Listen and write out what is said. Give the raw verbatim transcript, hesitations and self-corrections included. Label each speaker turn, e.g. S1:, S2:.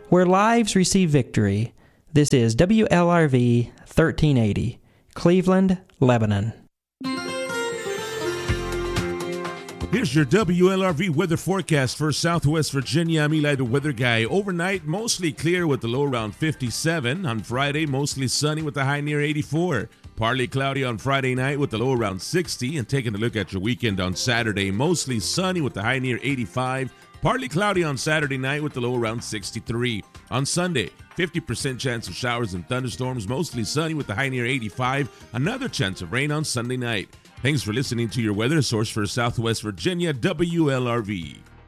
S1: where lives receive victory. This is W L R V thirteen eighty, Cleveland, Lebanon.
S2: Here's your W L R V weather forecast for Southwest Virginia. I'm Eli, the weather guy. Overnight, mostly clear with the low around fifty-seven. On Friday, mostly sunny with the high near eighty-four. Partly cloudy on Friday night with the low around sixty. And taking a look at your weekend on Saturday, mostly sunny with the high near eighty-five. Partly cloudy on Saturday night with the low around sixty-three. On Sunday, fifty percent chance of showers and thunderstorms, mostly sunny with the high near eighty-five. Another chance of rain on Sunday night. Thanks for listening to your weather source for Southwest Virginia, W L R V.